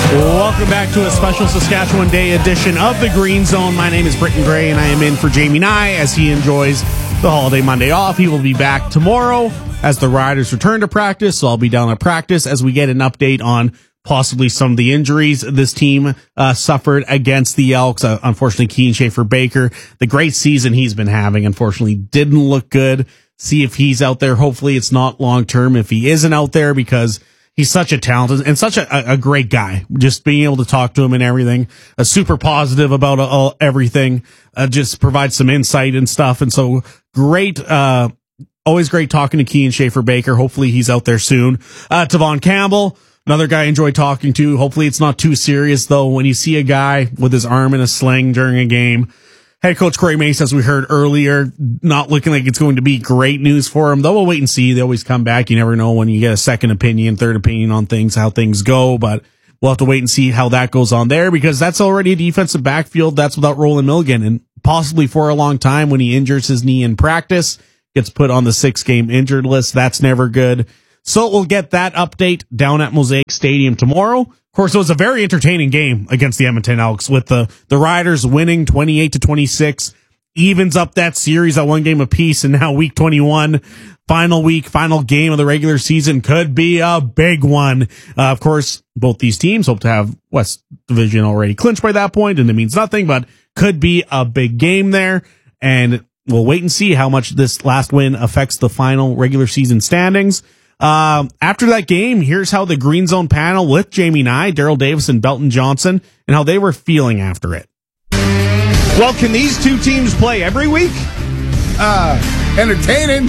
Welcome back to a special Saskatchewan Day edition of the Green Zone. My name is Britton Gray, and I am in for Jamie Nye as he enjoys the holiday Monday off. He will be back tomorrow as the Riders return to practice, so I'll be down at practice as we get an update on possibly some of the injuries this team suffered against the Elks. Unfortunately, Keane Schaefer-Baker, the great season he's been having, unfortunately didn't look good. See if he's out there. Hopefully it's not long-term if he isn't out there, because he's such a talented and such a great guy. Just being able to talk to him and everything, super positive about everything, just provides some insight and stuff. And so great, always great talking to Keane Schaefer-Baker. Hopefully he's out there soon. Tavon Campbell, another guy I enjoy talking to. Hopefully it's not too serious, though. When you see a guy with his arm in a sling during a game, head coach Corey Mace, as we heard earlier, not looking like it's going to be great news for him, though we'll wait and see. They always come back. You never know when you get a second opinion, third opinion on things, how things go, but we'll have to wait and see how that goes on there, because that's already a defensive backfield. That's without Roland Milligan, and possibly for a long time when he injures his knee in practice, gets put on the 6-game injured list. That's never good. So we'll get that update down at Mosaic Stadium tomorrow. Of course, it was a very entertaining game against the Edmonton Elks, with the Riders winning 28-26, evens up that series at one game apiece, and now week 21, final game of the regular season, could be a big one. Of course, both these teams hope to have West Division already clinched by that point, and it means nothing, but could be a big game there, and we'll wait and see how much this last win affects the final regular season standings. After that game, here's how the Green Zone panel with Jamie Nye, Daryl Davis, and Belton Johnson, and how they were feeling after it. Well, can these two teams play every week? Entertaining.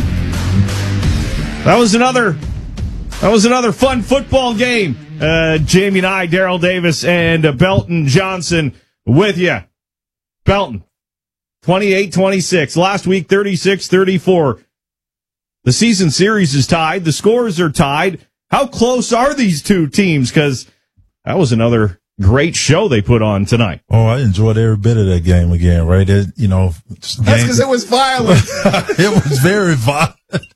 That was another fun football game. Jamie Nye, Daryl Davis, and Belton Johnson with you. Belton, 28-26. Last week, 36-34. The season series is tied. The scores are tied. How close are these two teams? Because that was another great show they put on tonight. Oh, I enjoyed every bit of that game again, right? That's because it was violent. It was very violent.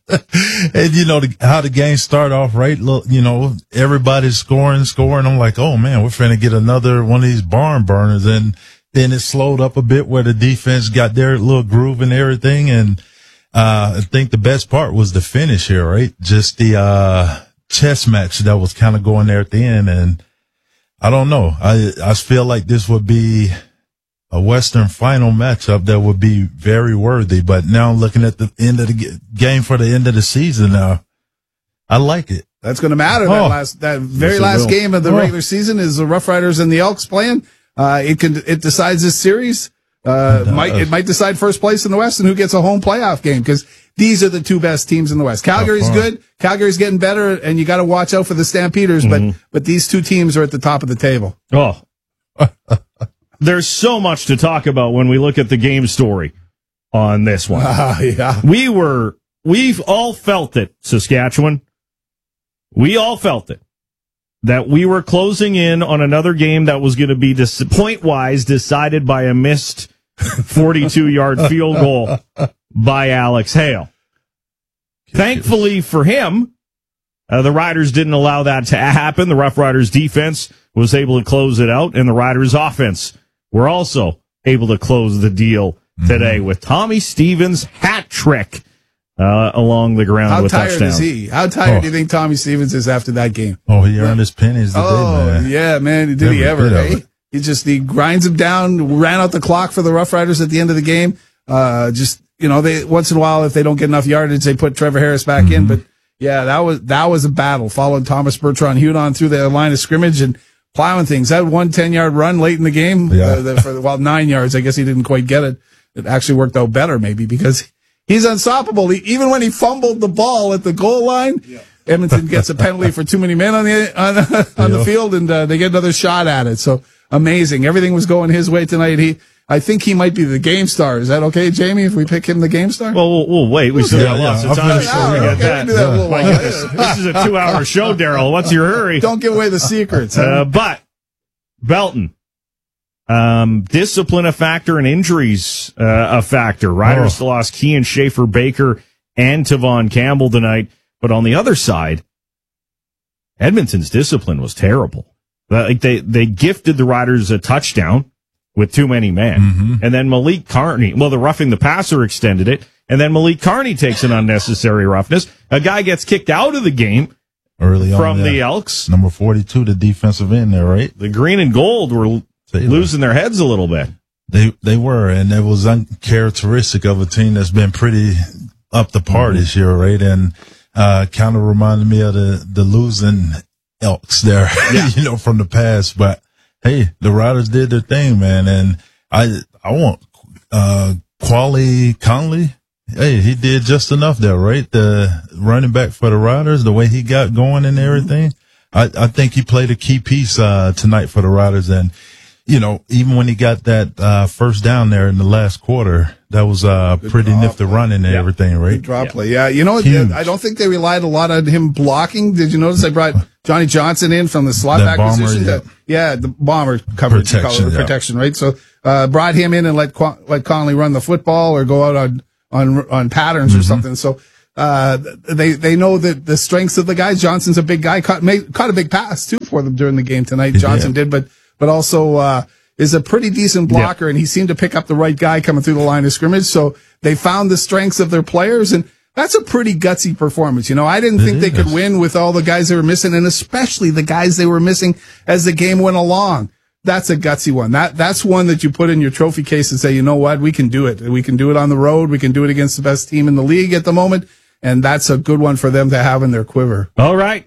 And, how the game started off, right? Look, everybody's scoring. I'm like, oh, man, we're finna get another one of these barn burners. And then it slowed up a bit where the defense got their little groove and everything. And I think the best part was the finish here, right? Just the chess match that was kind of going there at the end. And I don't know. I feel like this would be a Western final matchup that would be very worthy. But now looking at the end of the game for the end of the season, I like it. That's going to matter. That very last game of the regular season is the Rough Riders and the Elks playing. It decides this series. It might decide first place in the West and who gets a home playoff game, because these are the two best teams in the West. Calgary's good. Calgary's getting better, and you got to watch out for the Stampeders, but these two teams are at the top of the table. Oh, there's so much to talk about when we look at the game story on this one. Yeah. We've all felt it, Saskatchewan. We all felt it, that we were closing in on another game that was going to be point-wise decided by a missed 42-yard field goal by Alex Hale. Thankfully for him, the Riders didn't allow that to happen. The Rough Riders defense was able to close it out, and the Riders offense were also able to close the deal today with Tommy Stevens' hat trick along the ground with touchdowns. How tired is he? How tired do you think Tommy Stevens is after that game? Oh, he earned his pennies today, man. Yeah, man. Did he ever, eh? He grinds him down, ran out the clock for the Rough Riders at the end of the game. They once in a while, if they don't get enough yardage, they put Trevor Harris back in. But yeah, that was a battle. Followed Thomas Bertrand Hudon through the line of scrimmage and plowing things. That 10-yard run late in the game, 9 yards. I guess he didn't quite get it. It actually worked out better, maybe, because he's unstoppable. Even when he fumbled the ball at the goal line, Edmonton gets a penalty for too many men on the field, and they get another shot at it. So amazing. Everything was going his way tonight. I think he might be the game star. Is that okay, Jamie, if we pick him the game star? Well, we'll wait. We still got lots of time before we get that. This is a 2-hour show, Daryl. What's your hurry? Don't give away the secrets. But, Belton, discipline a factor and injuries a factor. Riders lost Keane Schaefer-Baker and Tavon Campbell tonight. But on the other side, Edmonton's discipline was terrible. Like they gifted the Riders a touchdown with too many men. And then Malik Carney, the roughing the passer extended it. And then Malik Carney takes an unnecessary roughness. A guy gets kicked out of the game early on from the Elks. Number 42, the defensive end there, right? The green and gold were losing their heads a little bit. They were, and it was uncharacteristic of a team that's been pretty up the par this year, right? And kind of reminded me of the losing Elks there, from the past. But hey, the Riders did their thing, man. And I want Quali Conley. Hey, he did just enough there, right? The running back for the Riders, the way he got going and everything. I think he played a key piece tonight for the Riders. And, even when he got that first down there in the last quarter, that was pretty nifty running and everything, right? Good drop play. Yeah, I don't think they relied a lot on him blocking. Did you notice I brought Johnny Johnson in from the slot back position? The bomber coverage protection, right? So brought him in and let Conley run the football or go out on patterns or something. So they know that the strengths of the guys. Johnson's a big guy. Caught a big pass too for them during the game tonight. Johnson did, but also is a pretty decent blocker, and he seemed to pick up the right guy coming through the line of scrimmage. So they found the strengths of their players, and that's a pretty gutsy performance. I didn't think they could win with all the guys they were missing, and especially the guys they were missing as the game went along. That's a gutsy one. That's one that you put in your trophy case and say, you know what, we can do it. We can do it on the road. We can do it against the best team in the league at the moment. And that's a good one for them to have in their quiver. All right.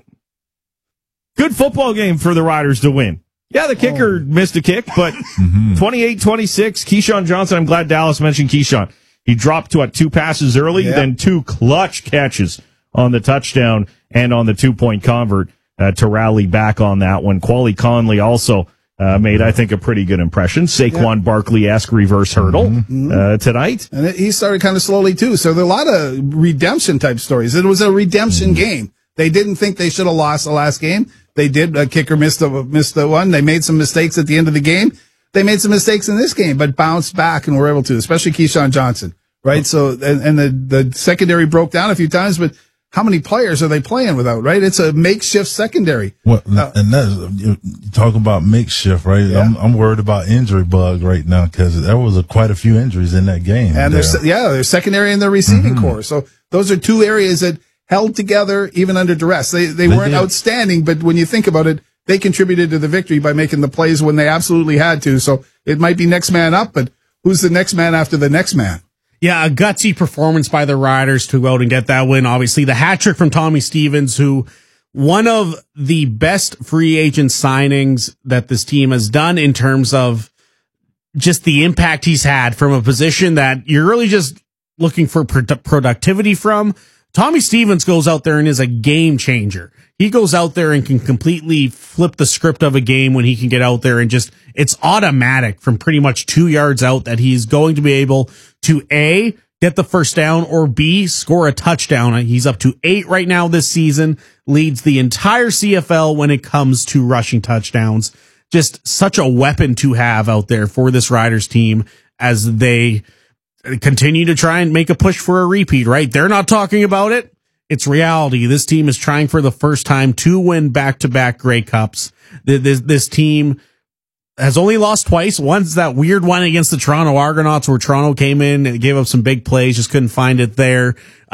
Good football game for the Riders to win. Yeah, the kicker missed a kick, but 28-26, Keyshawn Johnson. I'm glad Dallas mentioned Keyshawn. He dropped 2 passes early, then 2 clutch catches on the touchdown and on the 2-point convert to rally back on that one. Quali Conley also made, I think, a pretty good impression. Saquon Barkley-esque reverse hurdle tonight. And he started kind of slowly, too. So there are a lot of redemption type stories. It was a redemption game. They didn't think they should have lost the last game. They did. A kicker missed the one. They made some mistakes at the end of the game. They made some mistakes in this game, but bounced back and were able to, especially Keyshawn Johnson, right? So, and the secondary broke down a few times, but how many players are they playing without, right? It's a makeshift secondary. Well, and that's, you talk about makeshift, right? Yeah. I'm worried about injury bug right now because there was quite a few injuries in that game. And there's secondary and their receiving core. So those are 2 areas that held together even under duress. They weren't outstanding, but when you think about it, they contributed to the victory by making the plays when they absolutely had to. So it might be next man up, but who's the next man after the next man? Yeah, a gutsy performance by the Riders to go out and get that win. Obviously, the hat trick from Tommy Stevens, who one of the best free agent signings that this team has done in terms of just the impact he's had from a position that you're really just looking for productivity from. Tommy Stevens goes out there and is a game changer. He goes out there and can completely flip the script of a game when he can get out there and just, it's automatic from pretty much 2 yards out that he's going to be able to A, get the first down, or B, score a touchdown. He's up to 8 right now this season, leads the entire CFL when it comes to rushing touchdowns. Just such a weapon to have out there for this Riders team as they continue to try and make a push for a repeat, right? They're not talking about it. It's reality. This team is trying for the first time to win back-to-back Grey Cups. This team has only lost twice. One's that weird one against the Toronto Argonauts where Toronto came in and gave up some big plays, just couldn't find it there.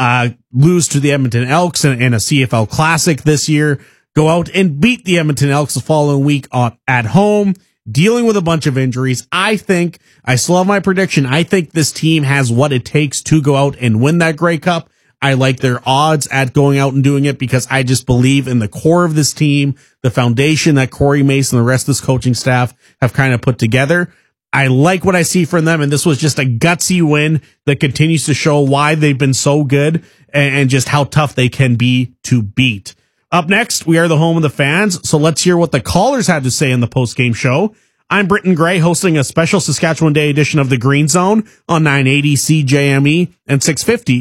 Lose to the Edmonton Elks in a CFL Classic this year. Go out and beat the Edmonton Elks the following week at home, dealing with a bunch of injuries. I still have my prediction. I think this team has what it takes to go out and win that Grey Cup. I like their odds at going out and doing it because I just believe in the core of this team, the foundation that Corey Mason and the rest of this coaching staff have kind of put together. I like what I see from them, and this was just a gutsy win that continues to show why they've been so good and just how tough they can be to beat. Up next, we are the home of the fans, so let's hear what the callers had to say in the post-game show. I'm Britton Gray, hosting a special Saskatchewan Day edition of The Green Zone on 980 CJME and 650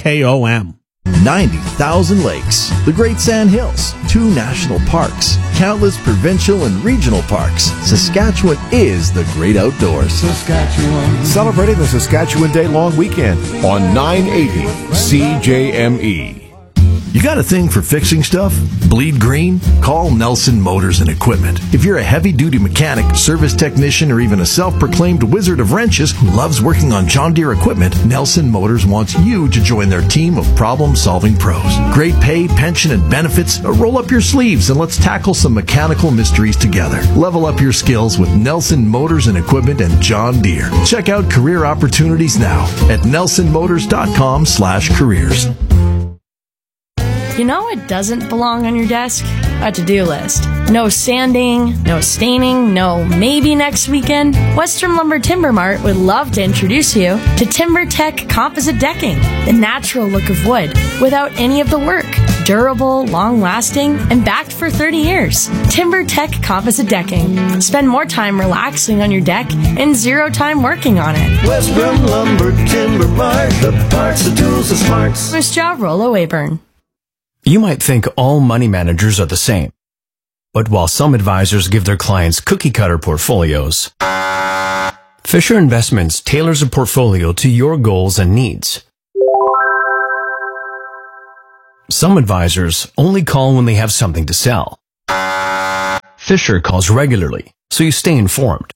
CKOM. 90,000 lakes, the Great Sand Hills, 2 national parks, countless provincial and regional parks. Saskatchewan is the great outdoors. Saskatchewan. Celebrating the Saskatchewan Day long weekend on 980 CJME. You got a thing for fixing stuff? Bleed green? Call Nelson Motors and Equipment. If you're a heavy-duty mechanic, service technician, or even a self-proclaimed wizard of wrenches who loves working on John Deere equipment, Nelson Motors wants you to join their team of problem-solving pros. Great pay, pension, and benefits? Roll up your sleeves and let's tackle some mechanical mysteries together. Level up your skills with Nelson Motors and Equipment and John Deere. Check out career opportunities now at nelsonmotors.com/careers. You know what doesn't belong on your desk? A to-do list. No sanding, no staining, no maybe next weekend. Western Lumber Timber Mart would love to introduce you to TimberTech Composite Decking, the natural look of wood without any of the work. Durable, long-lasting, and backed for 30 years. TimberTech Composite Decking. Spend more time relaxing on your deck and zero time working on it. Western Lumber Timber Mart, the parts, the tools, the smarts. Nice job, Rollo Wayburn. You might think all money managers are the same. But while some advisors give their clients cookie-cutter portfolios, Fisher Investments tailors a portfolio to your goals and needs. Some advisors only call when they have something to sell. Fisher calls regularly, so you stay informed.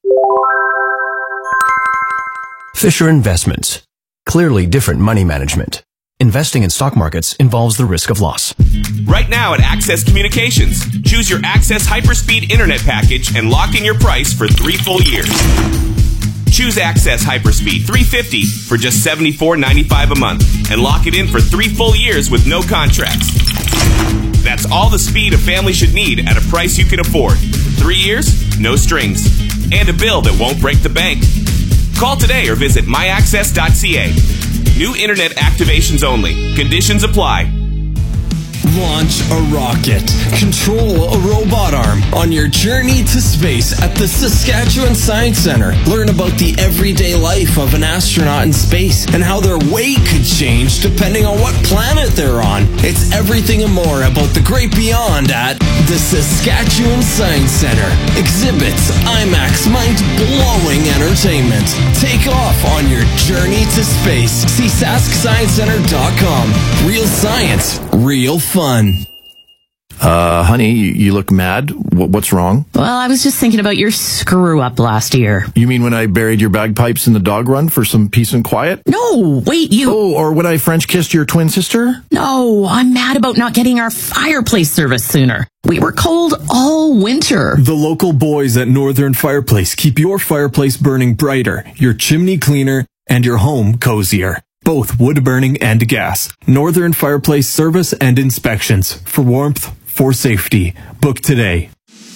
Fisher Investments. Clearly different money management. Investing in stock markets involves the risk of loss. Right now at Access Communications, choose your Access Hyperspeed Internet package and lock in your price for 3 full years. Choose Access Hyperspeed 350 for just $74.95 a month and lock it in for 3 full years with no contracts. That's all the speed a family should need at a price you can afford. 3 years, no strings, and a bill that won't break the bank. Call today or visit myaccess.ca. New internet activations only. Conditions apply. Launch a rocket. Control a robot arm on your journey to space at the Saskatchewan Science Centre. Learn about the everyday life of an astronaut in space and how their weight could change depending on what planet they're on. It's everything and more about the great beyond at the Saskatchewan Science Centre. Exhibits, IMAX, mind-blowing entertainment. Take off on your journey to space. See SaskScienceCenter.com. Real science, real fun. Honey, you look mad. What's wrong? Well, I was just thinking about your screw-up last year. You mean when I buried your bagpipes in the dog run for some peace and quiet? No, wait, you... Oh, or when I French kissed your twin sister? No, I'm mad about not getting our fireplace service sooner. We were cold all winter. The local boys at Northern Fireplace keep your fireplace burning brighter, your chimney cleaner, and your home cozier. Both wood burning and gas. Northern Fireplace service and inspections. For warmth, for safety. Book today.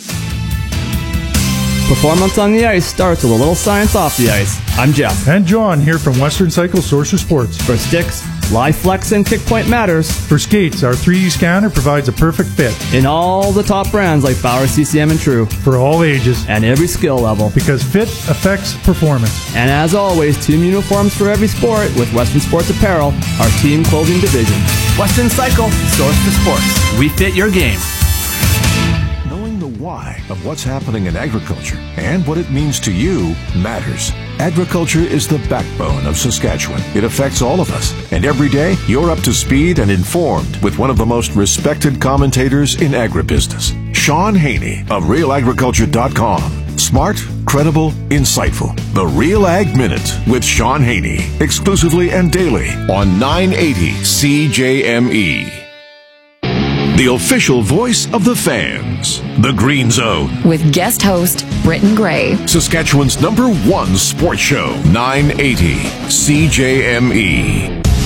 Performance on the ice starts with a little science off the ice. I'm Jeff. And John here from Western Cycle Source Sports. For sticks, live flex and kick point matters. For skates, our 3D scanner provides a perfect fit. In all the top brands like Bauer, CCM, and True. For all ages. And every skill level. Because fit affects performance. And as always, team uniforms for every sport with Western Sports Apparel, our team clothing division. Western Cycle, Source for Sports. We fit your game. Knowing the why of what's happening in agriculture and what it means to you matters. Agriculture is the backbone of Saskatchewan. It affects all of us. And every day, you're up to speed and informed with one of the most respected commentators in agribusiness, Sean Haney of RealAgriculture.com. Smart, credible, insightful. The Real Ag Minute with Sean Haney. Exclusively and daily on 980 CJME. The official voice of the fans. The Green Zone. With guest host, Britton Gray. Saskatchewan's #1 sports show, 980 CJME.